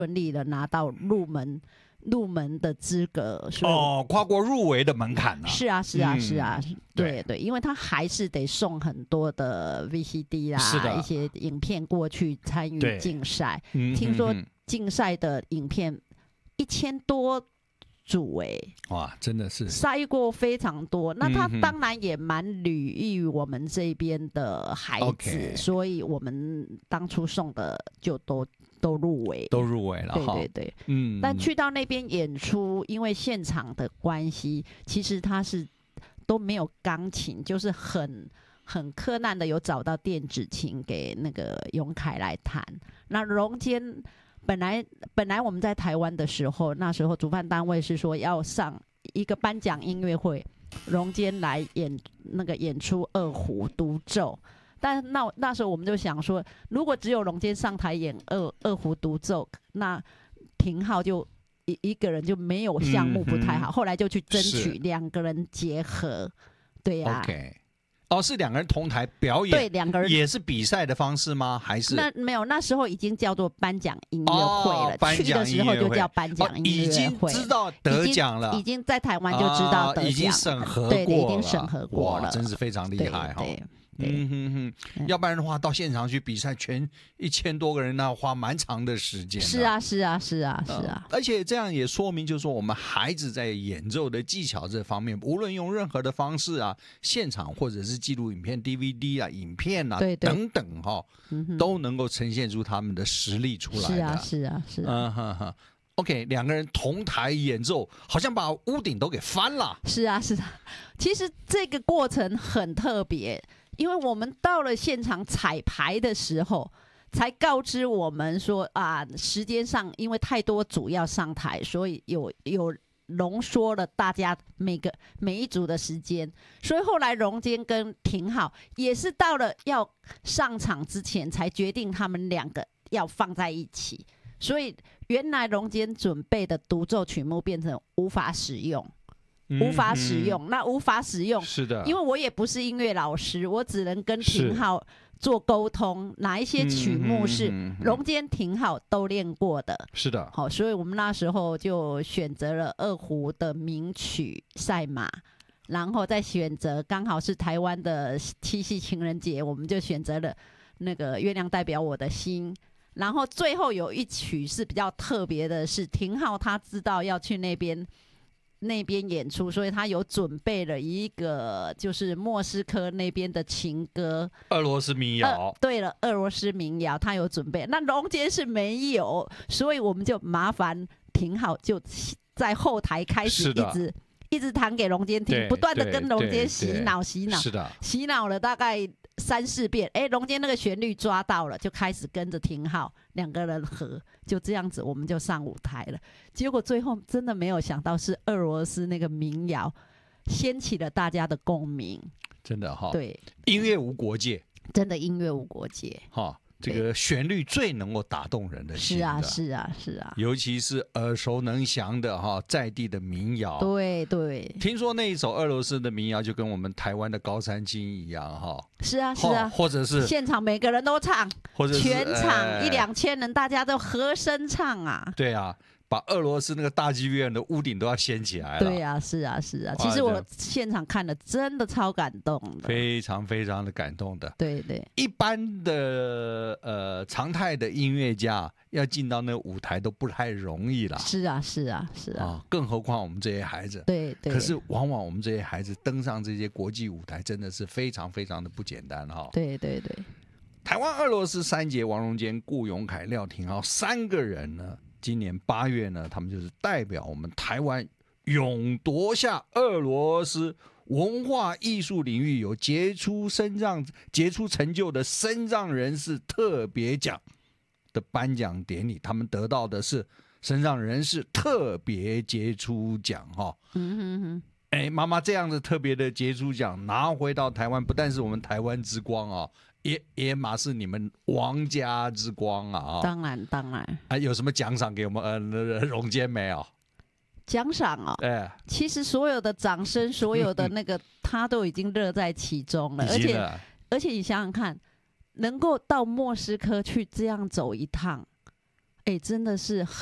顺利的拿到入门的资格， 跨过入围的门槛啊。 是啊，对，因为他还是得送很多的 VCD 啦，一些影片过去参与竞赛。听说竞赛的影片1000多组哇，真的是筛过非常多。那他当然也蛮礼遇我们这边的孩子，所以我们当初送的就都入围了。 对，但去到那边演出，因为现场的关系，其实他是都没有钢琴，就是很困难的有找到电子琴给那个永凯来弹。那荣坚本来我们在台湾的时候，那时候主办单位是说要上一个颁奖音乐会，荣坚来演出二胡独奏。但那时候我们就想说，如果只有荣坚上台演二胡独奏，那廷浩就一个人就没有项目不太好。后来就去争取2个人结合，对呀。 是2个人同台表演， 对，2个人也是比赛的方式吗？还是没有？那时候已经叫做颁奖音乐会了，去的时候就叫颁奖音乐会， 已经知道得奖了， 已经在台湾就知道得奖， 已经审核过了， 对，已经审核过了， 真是非常厉害哈。要不然的话，到现场去比赛，全1000多个人，那花蛮长的时间。 是啊。 而且这样也说明，就是说我们孩子在演奏的技巧这方面，无论用任何的方式啊，现场或者是记录影片、DVD 啊、影片啊等等都能够呈现出他们的实力出来的。 是啊。 OK， 2个人同台演奏，好像把屋顶都给翻了。 是啊。其实这个过程很特别。因为我们到了现场彩排的时候，才告知我们说时间上因为太多组要上台，所以有浓缩了大家每一组的时间。所以后来荣坚跟廷浩也是到了要上场之前才决定他们2个要放在一起。所以原来荣坚准备的独奏曲目变成无法使用。那无法使用， 是的， 因为我也不是音乐老师，我只能跟廷浩做沟通，哪一些曲目是荣坚、廷浩都练过的， 是的。 好，所以我们那时候就选择了二胡的名曲《赛马》，然后再选择刚好是台湾的七夕情人节，我们就选择了那个《月亮代表我的心》。然后最后有一曲是比较特别的，是廷浩他知道要去那边演出，所以他有准备了一个就是莫斯科那边的情歌， 俄罗斯民谣。 对了，俄罗斯民谣他有准备，那荣坚是没有，所以我们就麻烦廷浩就在后台开始一直弹给荣坚听，不断的跟荣坚洗脑， 是的， 洗脑了大概3、4遍，荣坚那个旋律抓到了，就开始跟着廷浩2个人合，就这样子我们就上舞台了。结果最后真的没有想到是俄罗斯那个民谣掀起了大家的共鸣， 真的对， 音乐无国界， 真的音乐无国界这个旋律最能够打动人的心的。 是啊， 尤其是耳熟能详的在地的民谣。 对， 听说那一首俄罗斯的民谣就跟我们台湾的高山青一样是啊， 或者是现场每个人都唱， 或者是全场1、2千人大家都和声唱啊。 对啊，把俄罗斯那个大剧院的屋顶都要掀起来了。 对啊，是啊。其实我现场看了，真的超感动的， 非常非常的感动的。 对， 一般的常态的音乐家要进到那个舞台都不太容易啦。 是啊， 更何况我们这些孩子。 对。 可是往往我们这些孩子登上这些国际舞台，真的是非常非常的不简单对。 台湾、俄罗斯3杰，王荣坚、顾永凯、廖廷浩3个人呢，今年8月呢，他们就是代表我们台湾勇夺下俄罗斯文化艺术领域有杰出成就的身障人士特别奖的颁奖典礼，他们得到的是身障人士特别杰出奖妈妈这样的特别的杰出奖拿回到台湾，不但是我们台湾之光也马是你们王家之光当然有什么奖赏给我们荣坚没有？ 奖赏其实所有的掌声，所有的那个他都已经乐在其中了，而且你想想看，能够到莫斯科去这样走一趟， 真的是